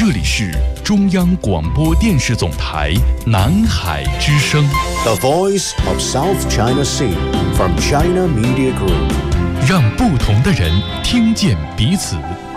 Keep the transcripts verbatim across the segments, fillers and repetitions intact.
这里是中央广播电视总台南海之声 The Voice of South China Sea from China Media Group， 让不同的人听见彼此。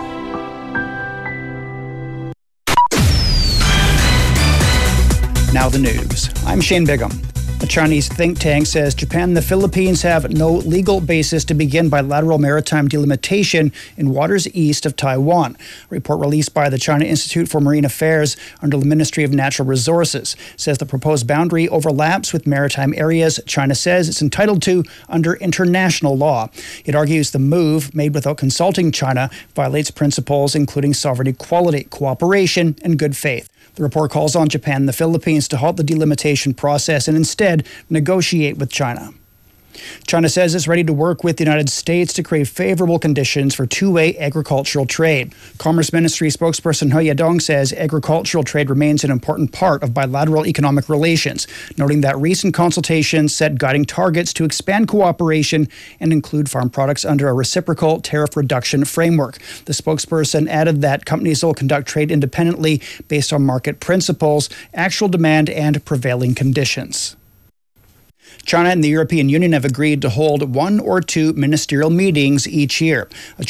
Now the news. I'm Shane Bigham. A Chinese think tank says Japan and the Philippines have no legal basis to begin bilateral maritime delimitation in waters east of Taiwan. A report released by the China Institute for Marine Affairs under the Ministry of Natural Resources says the proposed boundary overlaps with maritime areas China says it's entitled to under international law. It argues the move, made without consulting China, violates principles including sovereign equality, cooperation, and good faith. The report calls on Japan and the Philippines to halt the delimitation process and instead negotiate with China. China says it's ready to work with the United States to create favorable conditions for two-way agricultural trade. Commerce Ministry spokesperson He Yadong says agricultural trade remains an important part of bilateral economic relations, noting that recent consultations set guiding targets to expand cooperation and include farm products under a reciprocal tariff reduction framework. The spokesperson added that companies will conduct trade independently based on market principles, actual demand, and prevailing conditions. China and the European Union have agreed to hold one or two ministerial meetings each year.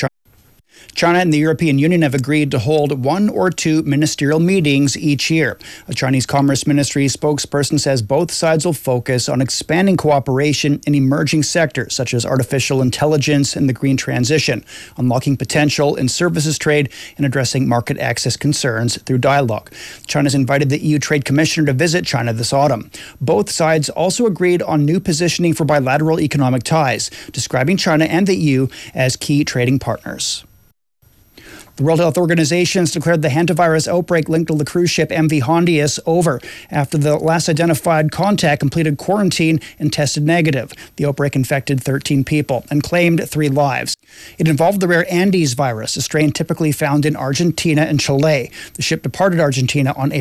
China and the European Union have agreed to hold one or two ministerial meetings each year. A Chinese Commerce Ministry spokesperson says both sides will focus on expanding cooperation in emerging sectors such as artificial intelligence and the green transition, unlocking potential in services trade, and addressing market access concerns through dialogue. China's invited the E U Trade Commissioner to visit China this autumn. Both sides also agreed on new positioning for bilateral economic ties, describing China and the E U as key trading partners. The World Health Organization has declared the hantavirus outbreak linked to the cruise ship M V Hondius over after the last identified contact completed quarantine and tested negative. The outbreak infected thirteen people and claimed three lives. It involved the rare Andes virus, a strain typically found in Argentina and Chile. The ship departed Argentina on April